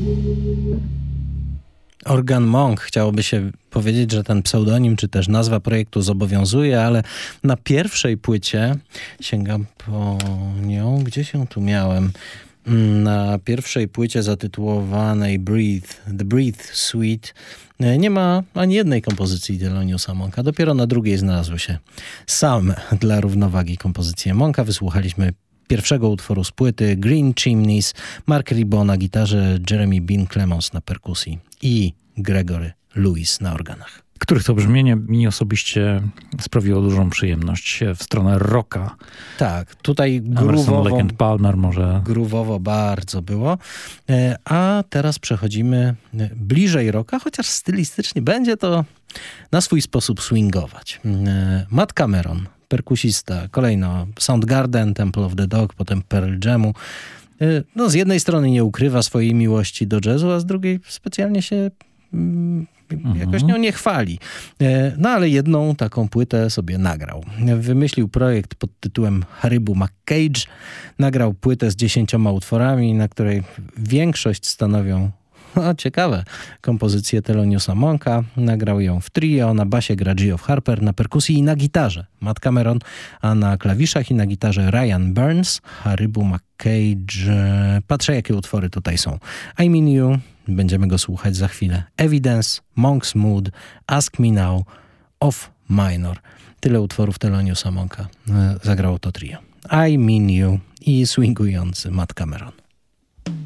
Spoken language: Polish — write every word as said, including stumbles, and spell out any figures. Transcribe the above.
Organ Monk. Chciałoby się powiedzieć, że ten pseudonim czy też nazwa projektu zobowiązuje, ale na pierwszej płycie, sięgam po nią, gdzie się tu miałem, na pierwszej płycie zatytułowanej Breathe, The Breathe Suite, nie ma ani jednej kompozycji Theloniousa Monka. Dopiero na drugiej znalazły się same dla równowagi kompozycje Monka. Wysłuchaliśmy pierwszego utworu z płyty Green Chimneys, Mark Ribot na gitarze, Jeremy Bean Clemons na perkusji i Gregory Lewis na organach. Których to brzmienie mi osobiście sprawiło dużą przyjemność w stronę rocka. Tak, tutaj groovowo, Lake and Palmer może. groovowo bardzo było. A teraz przechodzimy bliżej rocka, chociaż stylistycznie będzie to na swój sposób swingować. Matt Cameron, perkusista, kolejno Soundgarden, Temple of the Dog, potem Pearl Jamu. No, z jednej strony nie ukrywa swojej miłości do jazzu, a z drugiej specjalnie się mm, jakoś nią nie chwali. No ale jedną taką płytę sobie nagrał. Wymyślił projekt pod tytułem Haribo McCage. Nagrał płytę z dziesięcioma utworami, na której większość stanowią no, ciekawe kompozycje Theloniousa Monka. Nagrał ją w trio, na basie gra Geoff Harper, na perkusji i na gitarze Matt Cameron, a na klawiszach i na gitarze Ryan Burns. Haribo McCage. Patrzę, jakie utwory tutaj są. I Mean You, będziemy go słuchać za chwilę. Evidence, Monk's Mood, Ask Me Now, Off Minor. Tyle utworów Theloniousa Monka zagrało to trio. I Mean You i swingujący Matt Cameron.